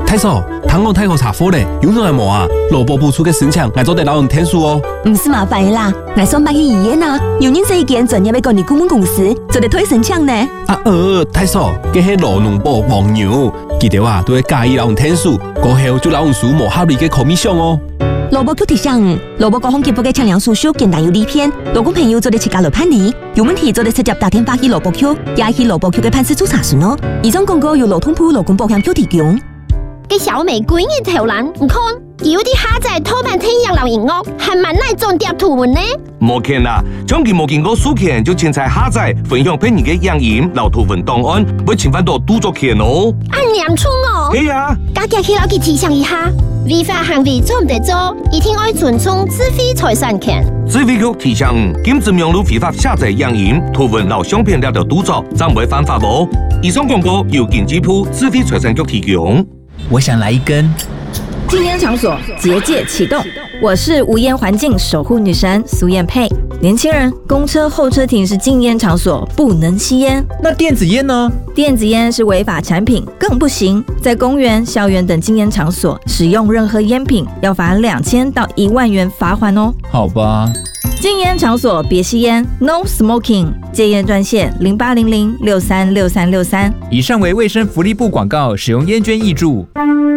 太嫂，香港太后查甫咧，有啥无啊？劳保部出嘅申请，我做得老人天数哦。 唔是麻烦啦，我上班去医院啊，有认识一间专业嘅管理顾问公司，做得推申请呢。 太嫂，佢係劳农部黄牛，记得啊，都会介意老人天数，过后就老人数无合理嘅 commission 哦。 劳保局提醒，劳保各项健保嘅测量手续简单有利片，劳工朋友做得自家来办理，有问题做得直接打电话去劳保局，也去劳保局嘅办事处查询哦。以上广告由劳动部劳工保险局提供。 嘅小美鬼日頭人，唔看，有啲蝦仔拖半天養老營屋，係咪嚟種碟圖文呢？ 冇見啦，將佢冇見過書權就凊彩蝦仔分享俾人嘅養鹽留圖文檔案，會侵犯到著作權哦。 按念出我。 係啊， 家己去老佢提醒一下，違法行為做唔得做，一定要尊重智慧財產權。 智慧局提醒，禁止網絡非法下載養鹽、圖文留相片了的著作，暫會犯法哦。以上廣告由經濟部智慧財產局提供。 我想来一根。 禁烟场所结界启动，我是无烟环境守护女神苏燕佩。年轻人，公车候车亭是禁烟场所，不能吸烟。 那电子烟呢？ 电子烟是违法产品，更不行。在公园、校园等禁烟场所使用任何烟品，要罚2000到1万元罚款哦。 好吧。 禁烟场所别吸烟 ，No Smoking。戒烟专线0800636363。 以上为卫生福利部广告，使用烟捐挹注。